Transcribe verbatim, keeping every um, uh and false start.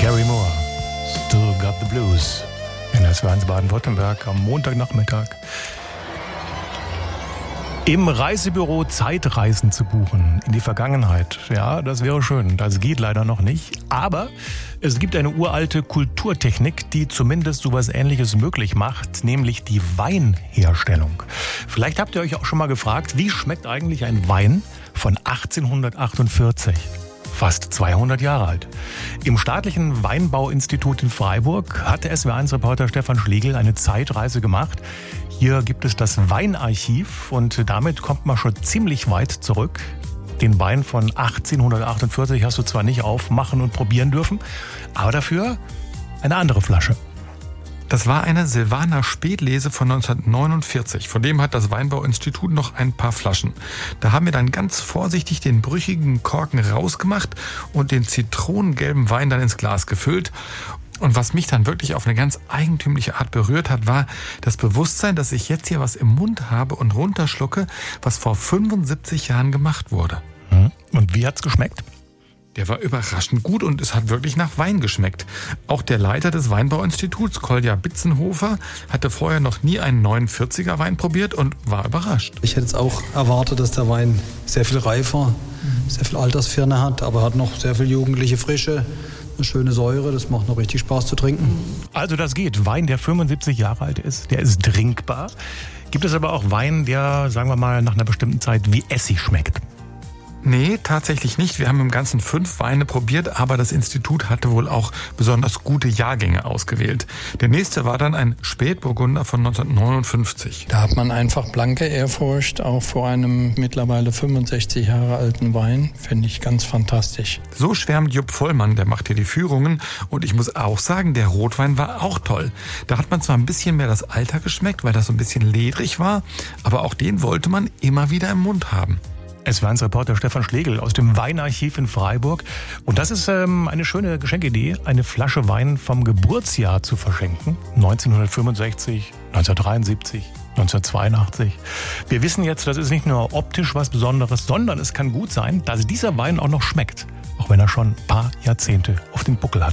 Gary Moore, Still Got the Blues. In S W R eins Baden-Württemberg am Montagnachmittag. Im Reisebüro Zeitreisen zu buchen in die Vergangenheit. Ja, das wäre schön. Das geht leider noch nicht. Aber es gibt eine uralte Kulturtechnik, die zumindest sowas Ähnliches möglich macht, nämlich die Weinherstellung. Vielleicht habt ihr euch auch schon mal gefragt, wie schmeckt eigentlich ein Wein von achtzehnhundertachtundvierzig? Fast zweihundert Jahre alt. Im Staatlichen Weinbauinstitut in Freiburg hat S W R eins Reporter Stefan Schlegel eine Zeitreise gemacht. Hier gibt es das Weinarchiv und damit kommt man schon ziemlich weit zurück. Den Wein von achtzehnhundertachtundvierzig hast du zwar nicht aufmachen und probieren dürfen, aber dafür eine andere Flasche. Das war eine Silvaner Spätlese von neunzehnhundertneunundvierzig. Von dem hat das Weinbauinstitut noch ein paar Flaschen. Da haben wir dann ganz vorsichtig den brüchigen Korken rausgemacht und den zitronengelben Wein dann ins Glas gefüllt. Und was mich dann wirklich auf eine ganz eigentümliche Art berührt hat, war das Bewusstsein, dass ich jetzt hier was im Mund habe und runterschlucke, was vor fünfundsiebzig Jahren gemacht wurde. Und wie hat's geschmeckt? Der war überraschend gut und es hat wirklich nach Wein geschmeckt. Auch der Leiter des Weinbauinstituts, Kolja Bitzenhofer, hatte vorher noch nie einen neunundvierziger Wein probiert und war überrascht. Ich hätte jetzt auch erwartet, dass der Wein sehr viel reifer, sehr viel Altersfirne hat, aber hat noch sehr viel jugendliche Frische, eine schöne Säure, das macht noch richtig Spaß zu trinken. Also das geht. Wein, der fünfundsiebzig Jahre alt ist, der ist trinkbar. Gibt es aber auch Wein, der, sagen wir mal, nach einer bestimmten Zeit wie Essig schmeckt? Nee, tatsächlich nicht. Wir haben im Ganzen fünf Weine probiert, aber das Institut hatte wohl auch besonders gute Jahrgänge ausgewählt. Der nächste war dann ein Spätburgunder von neunzehnhundertneunundfünfzig. Da hat man einfach blanke Ehrfurcht, auch vor einem mittlerweile fünfundsechzig Jahre alten Wein. Finde ich ganz fantastisch. So schwärmt Jupp Vollmann, der macht hier die Führungen. Und ich muss auch sagen, der Rotwein war auch toll. Da hat man zwar ein bisschen mehr das Alter geschmeckt, weil das so ein bisschen ledrig war, aber auch den wollte man immer wieder im Mund haben. S W R eins Reporter Stefan Schlegel aus dem Weinarchiv in Freiburg. Und das ist ähm, eine schöne Geschenkidee, eine Flasche Wein vom Geburtsjahr zu verschenken. neunzehnhundertfünfundsechzig, neunzehnhundertdreiundsiebzig, neunzehnhundertzweiundachtzig. Wir wissen jetzt, das ist nicht nur optisch was Besonderes, sondern es kann gut sein, dass dieser Wein auch noch schmeckt. Auch wenn er schon ein paar Jahrzehnte auf dem Buckel hat.